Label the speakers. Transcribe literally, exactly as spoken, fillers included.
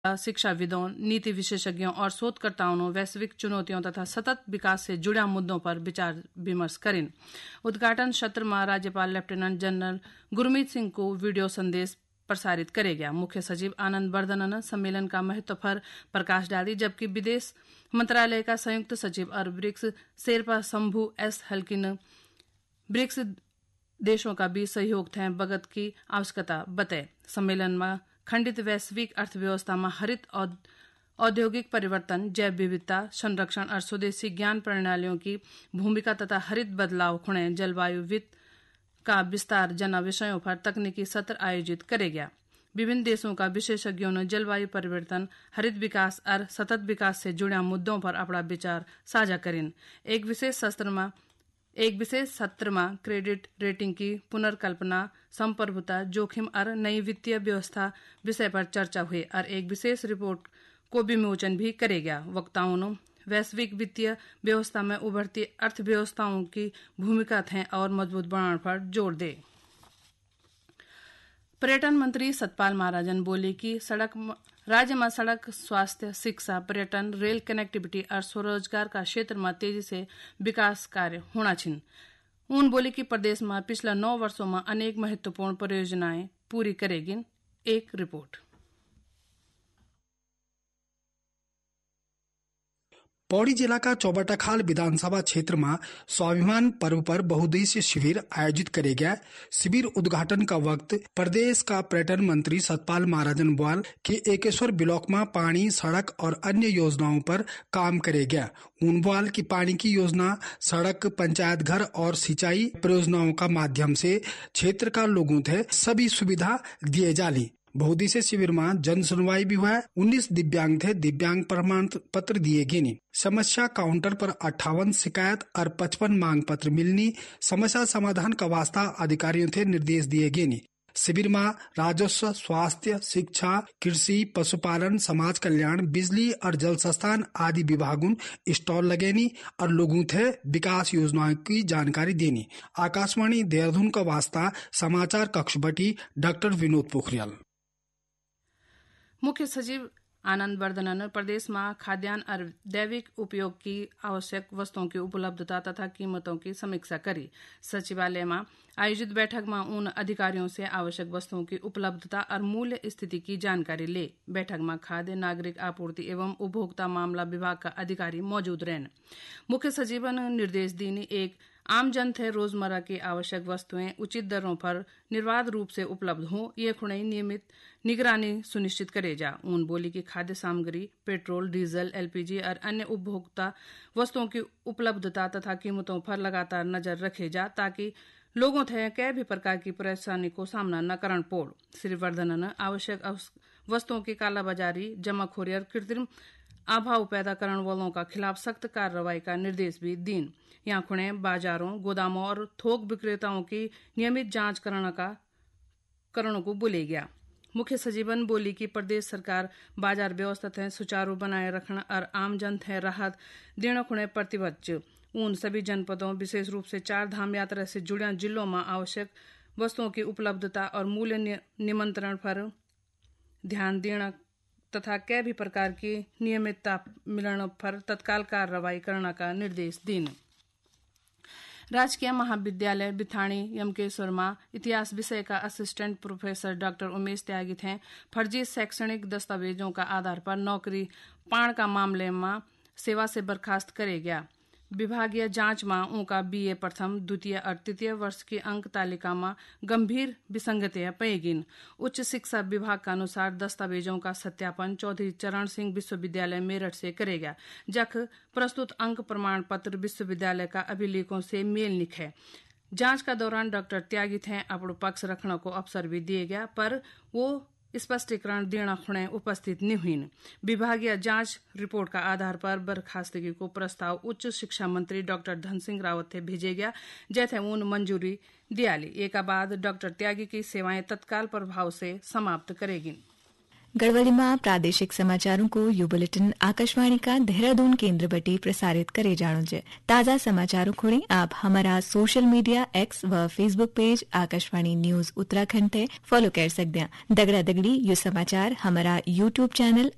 Speaker 1: शिक्षाविदों, नीति विशेषज्ञों और शोधकर्ताओं ने वैश्विक चुनौतियों तथा सतत विकास से जुड़ा मुद्दों पर विचार विमर्श करें। उद्घाटन सत्र में राज्यपाल लेफ्टिनेंट जनरल गुरमीत सिंह को वीडियो संदेश प्रसारित करेगा। मुख्य सचिव आनंद वर्धन ने सम्मेलन का महत्व पर प्रकाश डाली, जबकि विदेश मंत्रालय का संयुक्त सचिव और ब्रिक्स शेरपा शंभू एस हल्की ने ब्रिक्स देशों का बीच सहयोग थे बगत की आवश्यकता बताए। सम्मेलन में खंडित वैश्विक अर्थव्यवस्था में हरित औद्योगिक परिवर्तन, जैव विविधता संरक्षण और स्वदेशी ज्ञान प्रणालियों की भूमिका तथा हरित बदलाव खुणे जलवायु वित्त का विस्तार जना विषयों पर तकनीकी सत्र आयोजित करेगा। विभिन्न देशों का विशेषज्ञों ने जलवायु परिवर्तन, हरित विकास और सतत विकास से जुड़े मुद्दों पर अपना विचार साझा करें। एक विशेष सत्र में एक विशेष सत्र में क्रेडिट रेटिंग की पुनर्कल्पना, संप्रभुता, जोखिम और नई वित्तीय व्यवस्था विषय पर चर्चा हुई और एक विशेष रिपोर्ट को विमोचन भी करेगा। वक्ताओं ने वैश्विक वित्तीय व्यवस्था में उभरती अर्थव्यवस्थाओं की भूमिका थे और मजबूत बनाने पर जोर दे। पर्यटन मंत्री सतपाल महाराजन बोले कि सड़क राज्य में सड़क, स्वास्थ्य, शिक्षा, पर्यटन, रेल कनेक्टिविटी और स्वरोजगार का क्षेत्र में तेजी से विकास कार्य होना छिन। उन बोले कि प्रदेश में पिछला नौ वर्षों में अनेक महत्वपूर्ण परियोजनाएं पूरी करेगी। एक रिपोर्ट।
Speaker 2: पौड़ी जिला का चौबटाखाल विधानसभा क्षेत्र में स्वाभिमान पर्व पर बहुउद्देशीय शिविर आयोजित करे गया। शिविर उद्घाटन का वक्त प्रदेश का पर्यटन मंत्री सतपाल महाराजन बोल के एकेश्वर ब्लॉक में पानी, सड़क और अन्य योजनाओं पर काम करे गया। उन बोल की पानी की योजना, सड़क, पंचायत घर और सिंचाई परियोजनाओं का माध्यम से क्षेत्र का लोगों थे सभी सुविधा दिए जाली। बहुउद्देशीय शिविर में जन सुनवाई भी हुआ। उन्नीस दिव्यांग थे, दिव्यांग प्रमाण पत्र दिए गए। समस्या काउंटर पर अट्ठावन शिकायत और पचपन मांग पत्र मिलनी। समस्या समाधान का वास्ता अधिकारियों थे निर्देश दिए गए। शिविर में राजस्व, स्वास्थ्य, शिक्षा, कृषि, पशुपालन, समाज कल्याण, बिजली और जल संस्थान आदि विभागों स्टॉल लगेनी और लोगों थे विकास योजनाओं की जानकारी देनी। आकाशवाणी देहरादून का वास्ता समाचार कक्ष बटी डॉक्टर विनोद पोखरियाल।
Speaker 1: मुख्य सचिव आनंद वर्धन ने प्रदेश में खाद्यान्न और दैविक उपयोग की आवश्यक वस्तुओं की उपलब्धता तथा कीमतों की समीक्षा करी। सचिवालय में आयोजित बैठक में उन अधिकारियों से आवश्यक वस्तुओं की उपलब्धता और मूल्य स्थिति की जानकारी ले। बैठक में खाद्य, नागरिक आपूर्ति एवं उपभोक्ता मामला विभाग का अधिकारी मौजूद रहने। मुख्य सचिव ने निर्देश दिए एक आम जन थे रोजमर्रा की आवश्यक वस्तुएं उचित दरों पर निर्बाध रूप से उपलब्ध हो, ये खुणे नियमित निगरानी सुनिश्चित करे जा। उन बोली कि खाद्य सामग्री, पेट्रोल, डीजल, एलपीजी और अन्य उपभोक्ता वस्तुओं की उपलब्धता तथा कीमतों पर लगातार नजर रखे जा ताकि लोगों थे कै भी प्रकार की परेशानी को सामना न करना पड़। श्री वर्धन ने आवश्यक वस्तुओं की कालाबाजारी, जमाखोरी और कृत्रिम अभाव पैदा करने वालों का खिलाफ सख्त कार्रवाई का निर्देश भी दीन। यहाँ खुणे बाजारों, गोदामों और थोक विक्रेताओं की नियमित जांच करने का करणों को बोले गया। मुख्य सचिवन बोली कि प्रदेश सरकार बाजार व्यवस्था थे सुचारू बनाए रखना और आम जन थे राहत देने खुणे प्रतिबद्ध। उन सभी जनपदों, विशेष रूप से चार धाम यात्रा से जुड़े जिलों में आवश्यक वस्तुओं की उपलब्धता और मूल्य नियंत्रण पर ध्यान देना तथा कै भी प्रकार की नियमितता मिलने पर तत्काल कार्रवाई करने का निर्देश दिए। राजकीय महाविद्यालय बिथाणी यमकेश्वर में इतिहास विषय का असिस्टेंट प्रोफेसर डॉक्टर उमेश त्यागी थे फर्जी शैक्षणिक दस्तावेजों का आधार पर नौकरी पाण का मामले में सेवा से बर्खास्त करे गया। विभागीय जांच में उनका बीए प्रथम, द्वितीय और तृतीय वर्ष की अंक तालिका में गंभीर विसंगतियां पाई। उच्च शिक्षा विभाग के अनुसार दस्तावेजों का सत्यापन चौधरी चरण सिंह विश्वविद्यालय मेरठ से करेगा, जख प्रस्तुत अंक प्रमाण पत्र विश्वविद्यालय का अभिलेखों से मेल निखे। जांच का दौरान डॉक्टर त्यागी थे अपनो पक्ष रखने को अवसर भी दिया गया, पर वो स्पष्टीकरण देना खुणे उपस्थित नहीं हुई। विभागीय जांच रिपोर्ट का आधार पर बर्खास्तगी को प्रस्ताव उच्च शिक्षा मंत्री डॉक्टर धन सिंह रावत थे भेजे गया, जैसे उन मंजूरी दियाली। एक बाद डॉक्टर त्यागी की सेवाएं तत्काल प्रभाव से समाप्त करेगी।
Speaker 3: गढ़वाली में प्रादेशिक समाचारों को यू बुलेटिन आकाशवाणी का देहरादून केंद्र बटी प्रसारित करे जानो जे। ताजा समाचारों खोड़े आप हमारा सोशल मीडिया एक्स व Facebook page Akashvani news Uttarakhand थे फॉलो कर सकते हैं। दगड़ा दगड़ी यू समाचार हमारा यूट्यूब चैनल